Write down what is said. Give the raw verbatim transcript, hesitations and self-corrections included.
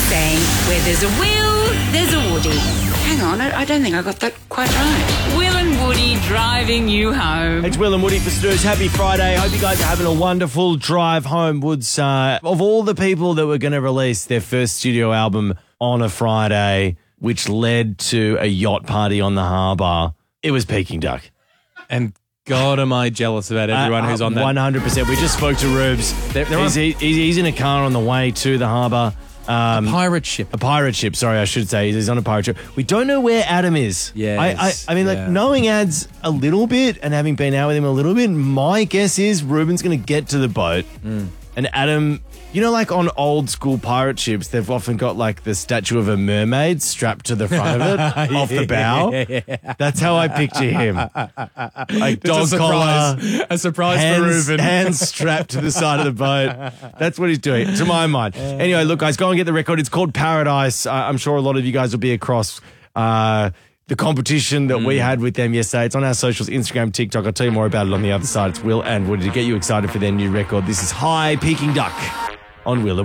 saying, where there's a Will, there's a Woody. Hang on, I, I don't think I got that quite right. Will and Woody driving you home. It's Will and Woody for Snooze. Happy Friday. Hope you guys are having a wonderful drive home. Woods, uh, of all the people that were going to release their first studio album on a Friday, which led to a yacht party on the harbour, it was Peking Duck. And God, am I jealous about everyone uh, who's on that. one hundred percent. We just spoke to Rubes. They're, they're he's, on he, he's in a car on the way to the harbour. Um, a pirate ship. A pirate ship, sorry, I should say. He's on a pirate ship. We don't know where Adam is. Yes, I, I, I mean, like, yeah. knowing Ads a little bit and having been out with him a little bit, my guess is Ruben's going to get to the boat Mm. and Adam, you know, like on old school pirate ships, they've often got like the statue of a mermaid strapped to the front of it off the bow. Yeah. That's how I picture him. Like dog It's a collar. surprise, a surprise Hands, for Ruben. hands strapped to the side of the boat. That's what he's doing, to my mind. Anyway, look, guys, go and get the record. It's called Paradise. Uh, I'm sure a lot of you guys will be across uh, the competition that mm. we had with them yesterday. It's on our socials, Instagram, TikTok. I'll tell you more about it on the other side. It's Will and Woody to get you excited for their new record. This is High Peking Duck on Will and